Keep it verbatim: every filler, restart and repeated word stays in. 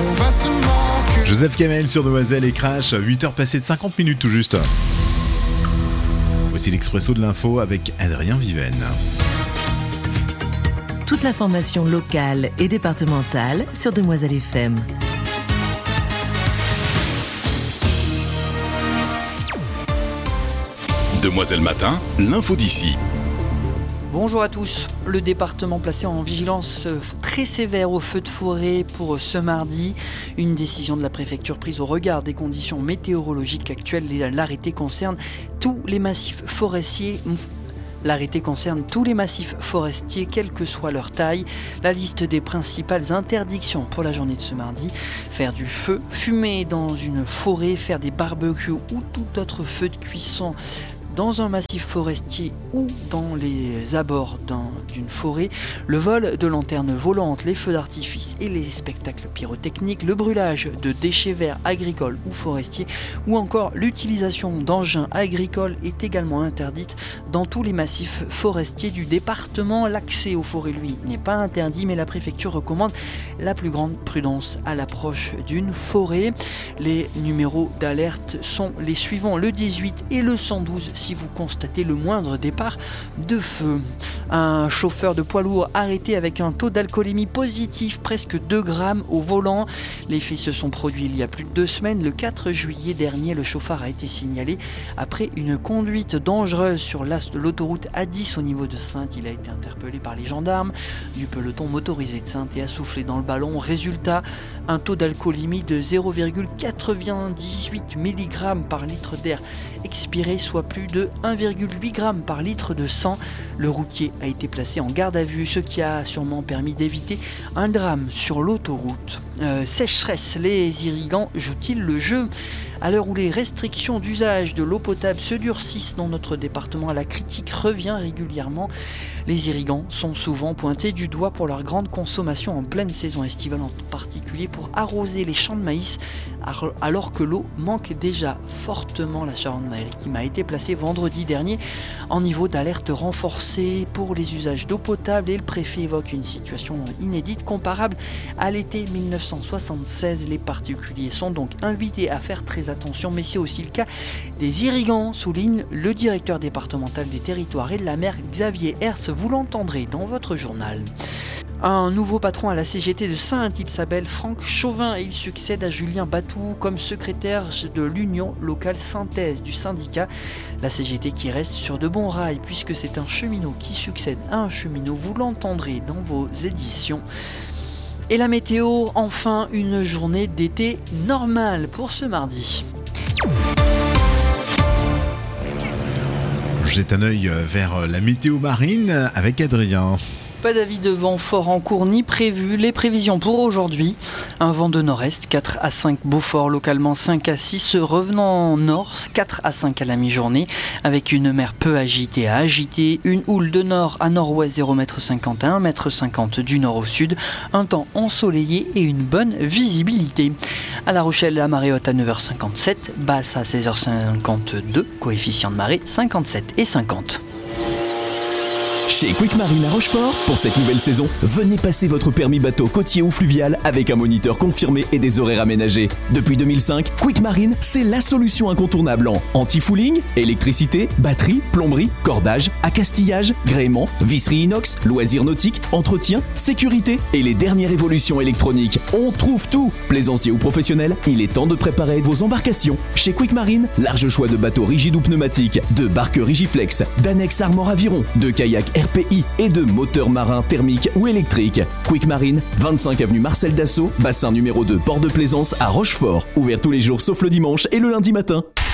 qu'on va se manquer. Joseph Kamel sur Demoiselle et Crash, huit heures passées de cinquante minutes tout juste. Voici l'expresso de l'info avec Adrien Viven. Toute l'information locale et départementale sur Demoiselle F M. Demoiselle Matin, l'info d'ici. Bonjour à tous. Le département placé en vigilance très sévère au feu de forêt pour ce mardi. Une décision de la préfecture prise au regard des conditions météorologiques actuelles. L'arrêté concerne tous les massifs forestiers. L'arrêté concerne tous les massifs forestiers, quelle que soit leur taille. La liste des principales interdictions pour la journée de ce mardi: faire du feu, fumer dans une forêt, faire des barbecues ou tout autre feu de cuisson dans un massif forestier ou dans les abords d'un, d'une forêt, le vol de lanternes volantes, les feux d'artifice et les spectacles pyrotechniques, le brûlage de déchets verts agricoles ou forestiers, ou encore l'utilisation d'engins agricoles est également interdite dans tous les massifs forestiers du département. L'accès aux forêts, lui, n'est pas interdit, mais la préfecture recommande la plus grande prudence à l'approche d'une forêt. Les numéros d'alerte sont les suivants: le dix-huit et le cent douze si vous constatez le moindre départ de feu. Un chauffeur de poids lourd arrêté avec un taux d'alcoolémie positif, presque deux grammes au volant. Les faits se sont produits il y a plus de deux semaines. Le quatre juillet dernier, le chauffeur a été signalé après une conduite dangereuse sur l'as de l'autoroute A dix au niveau de Saintes. Il a été interpellé par les gendarmes du peloton motorisé de Saintes et a soufflé dans le ballon. Résultat, un taux d'alcoolémie de zéro virgule quatre-vingt-dix-huit milligrammes par litre d'air expiré, soit plus de un virgule huit grammes par litre de sang. Le routier a été placé en garde à vue, ce qui a sûrement permis d'éviter un drame sur l'autoroute. Euh, sécheresse, les irrigants jouent-ils le jeu ? À l'heure où les restrictions d'usage de l'eau potable se durcissent dans notre département, la critique revient régulièrement. Les irrigants sont souvent pointés du doigt pour leur grande consommation en pleine saison estivale, en particulier pour arroser les champs de maïs, alors que l'eau manque déjà fortement. La Charente-Maritime a été placée vendredi dernier en niveau d'alerte renforcée pour les usages d'eau potable et le préfet évoque une situation inédite comparable à l'été dix-neuf cent soixante-seize. Les particuliers sont donc invités à faire très attention, mais c'est aussi le cas des irrigants, souligne le directeur départemental des territoires et de la mer Xavier Hertz. Vous l'entendrez dans votre journal. Un nouveau patron à la C G T de Saintes, il s'appelle Franck Chauvin et il succède à Julien Batou comme secrétaire de l'Union locale saintaise du syndicat. La C G T qui reste sur de bons rails puisque c'est un cheminot qui succède à un cheminot. Vous l'entendrez dans vos éditions. Et la météo, enfin une journée d'été normale pour ce mardi. Jette un œil vers la météo marine avec Adrien. Pas d'avis de vent fort en cours ni prévu. Les prévisions pour aujourd'hui: un vent de nord-est, quatre à cinq Beaufort, localement cinq à six, revenant nord, quatre à cinq à la mi-journée, avec une mer peu agitée à agitée, une houle de nord à nord-ouest, zéro virgule cinquante à un virgule cinquante du nord au sud, un temps ensoleillé et une bonne visibilité. À La Rochelle, la marée haute à neuf heures cinquante-sept, basse à seize heures cinquante-deux, coefficient de marée cinquante-sept et cinquante. Chez Quick Marine à Rochefort, pour cette nouvelle saison, venez passer votre permis bateau côtier ou fluvial avec un moniteur confirmé et des horaires aménagés. Depuis deux mille cinq, Quick Marine, c'est la solution incontournable en anti-fouling, électricité, batterie, plomberie, cordage, accastillage, gréement, visserie inox, loisirs nautiques, entretien, sécurité et les dernières évolutions électroniques. On trouve tout. Plaisanciers ou professionnels, il est temps de préparer vos embarcations. Chez Quick Marine, large choix de bateaux rigides ou pneumatiques, de barques Rigiflex, d'annexes Armor Aviron, de kayaks R P I et de moteurs marins thermiques ou électriques. Quick Marine, vingt-cinq avenue Marcel Dassault, bassin numéro deux, port de Plaisance à Rochefort. Ouvert tous les jours sauf le dimanche et le lundi matin.